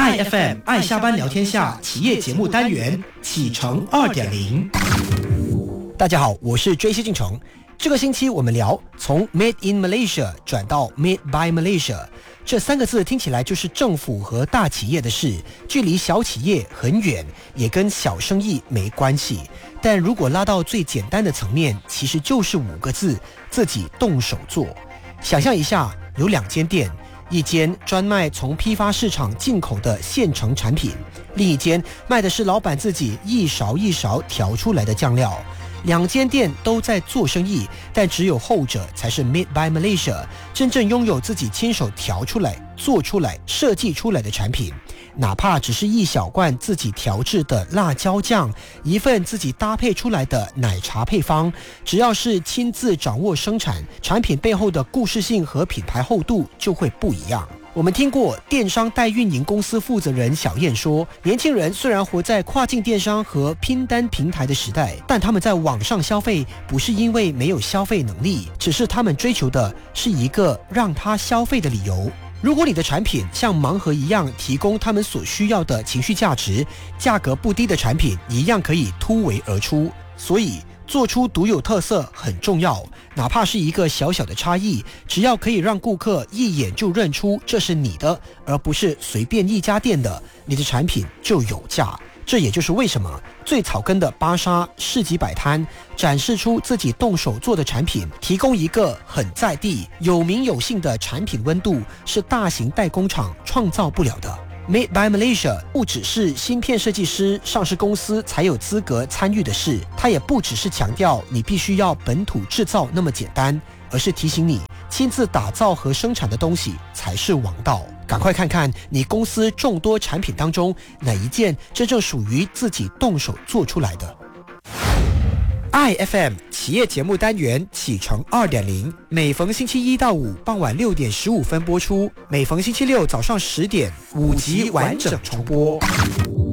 IFM 爱下班聊天下企业节目单元启程2.0。 大家好，我是追西进程。这个星期我们聊从 Made in Malaysia 转到 Made by Malaysia， 这3个字听起来就是政府和大企业的事，距离小企业很远，也跟小生意没关系。但如果拉到最简单的层面，其实就是5个字：自己动手做。想象一下，有2间店，一间专卖从批发市场进口的现成产品，另一间卖的是老板自己一勺一勺调出来的酱料。2间店都在做生意，但只有后者才是 Made by Malaysia， 真正拥有自己亲手调出来、做出来、设计出来的产品。哪怕只是一小罐自己调制的辣椒酱，一份自己搭配出来的奶茶配方，只要是亲自掌握生产，产品背后的故事性和品牌厚度就会不一样。我们听过电商代运营公司负责人小燕说，年轻人虽然活在跨境电商和拼单平台的时代，但他们在网上消费不是因为没有消费能力，只是他们追求的是一个让他消费的理由。如果你的产品像盲盒一样提供他们所需要的情绪价值，价格不低的产品一样可以突围而出。所以做出独有特色很重要，哪怕是一个小小的差异，只要可以让顾客一眼就认出这是你的，而不是随便一家店的，你的产品就有价。这也就是为什么最草根的巴莎市集摆摊展示出自己动手做的产品，提供一个很在地、有名有姓的产品温度，是大型代工厂创造不了的。Made by Malaysia 不只是芯片设计师、上市公司才有资格参与的事，它也不只是强调你必须要本土制造那么简单，而是提醒你亲自打造和生产的东西才是王道。赶快看看你公司众多产品当中，哪一件真正属于自己动手做出来的。IFM 企业节目单元启程2.0，每逢星期1到5傍晚6点15分播出，每逢星期六早上10点5集完整重播。